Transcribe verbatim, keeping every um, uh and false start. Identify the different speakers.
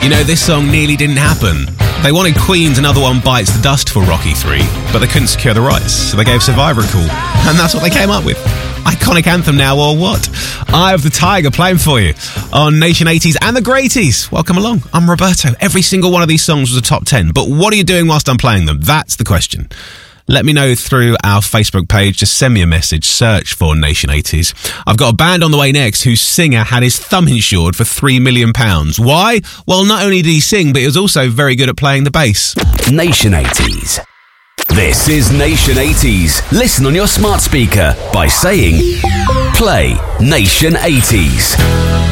Speaker 1: You know, this song nearly didn't happen. They wanted Queen's Another One Bites the Dust for Rocky three, but they couldn't secure the rights, so they gave Survivor a call. And that's what they came up with. Iconic anthem now, or what? Eye of the Tiger playing for you on Nation eighties and the Greaties. Welcome along. I'm Roberto. Every single one of these songs was a top ten, but what are you doing whilst I'm playing them? That's the question. Let me know through our Facebook page. Just send me a message. Search for Nation eighties. I've got a band on the way next whose singer had his thumb insured for three million pounds. Why? Well, not only did he sing, but he was also very good at playing the bass.
Speaker 2: Nation eighties. This is Nation eighties. Listen on your smart speaker by saying, play Nation eighties.